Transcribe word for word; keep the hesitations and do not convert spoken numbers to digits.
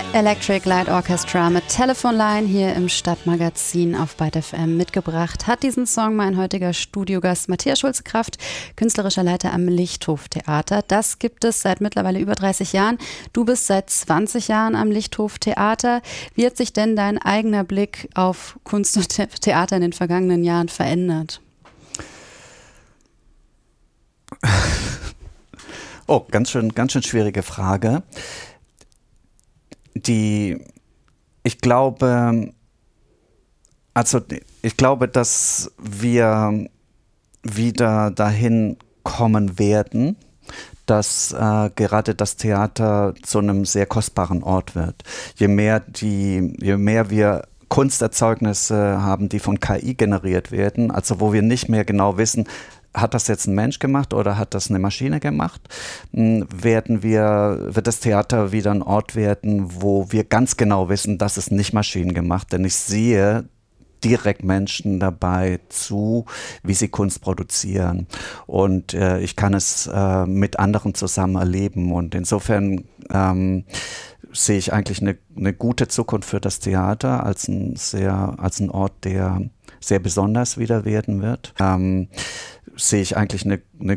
Electric Light Orchestra mit Telephone Line hier im Stadtmagazin auf Byte F M mitgebracht. Hat diesen Song mein heutiger Studiogast Matthias Schulze-Kraft, künstlerischer Leiter am Lichthof Theater. Das gibt es seit mittlerweile über dreißig Jahren. Du bist seit zwanzig Jahren am Lichthof Theater. Wie hat sich denn dein eigener Blick auf Kunst und Theater in den vergangenen Jahren verändert? Oh, ganz schön, ganz schön schwierige Frage. Die, ich glaube, also ich glaube, dass wir wieder dahin kommen werden, dass äh, gerade das Theater zu einem sehr kostbaren Ort wird. Je mehr die, je mehr wir Kunsterzeugnisse haben, die von K I generiert werden, also wo wir nicht mehr genau wissen, hat das jetzt ein Mensch gemacht oder hat das eine Maschine gemacht, werden wir, wird das Theater wieder ein Ort werden, wo wir ganz genau wissen, dass es nicht Maschinen gemacht, denn ich sehe direkt Menschen dabei zu, wie sie Kunst produzieren. Und äh, ich kann es äh, mit anderen zusammen erleben. Und insofern ähm, sehe ich eigentlich eine, eine gute Zukunft für das Theater als ein, sehr, als ein Ort, der sehr besonders wieder werden wird. Ähm, sehe ich eigentlich eine, eine